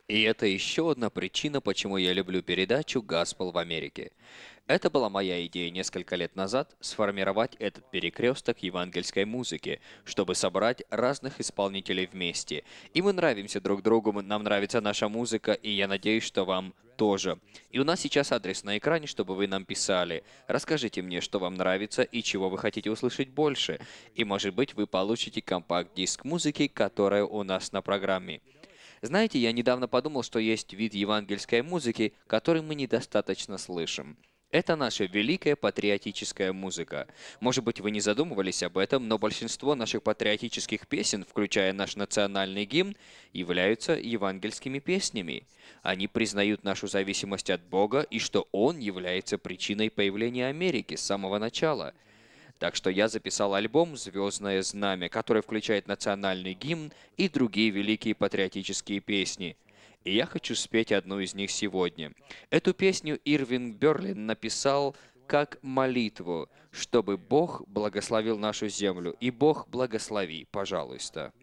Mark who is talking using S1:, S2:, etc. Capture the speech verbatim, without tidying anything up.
S1: И это еще одна причина, почему я люблю передачу «Гаспел в Америке». Это была моя идея несколько лет назад — сформировать этот перекресток евангельской музыки, чтобы собрать разных исполнителей вместе. И мы нравимся друг другу, мы- нам нравится наша музыка, и я надеюсь, что вам тоже. И у нас сейчас адрес на экране, чтобы вы нам писали. Расскажите мне, что вам нравится и чего вы хотите услышать больше. И, может быть, вы получите компакт-диск музыки, которая у нас на программе. Знаете, я недавно подумал, что есть вид евангельской музыки, который мы недостаточно слышим. Это наша великая патриотическая музыка. Может быть, вы не задумывались об этом, но большинство наших патриотических песен, включая наш национальный гимн, являются евангельскими песнями. Они признают нашу зависимость от Бога и что Он является причиной появления Америки с самого начала. Так что я записал альбом «Звездное знамя», который включает национальный гимн и другие великие патриотические песни. И я хочу спеть одну из них сегодня. Эту песню Ирвинг Берлин написал как молитву, чтобы Бог благословил нашу землю. И Бог благослови, пожалуйста.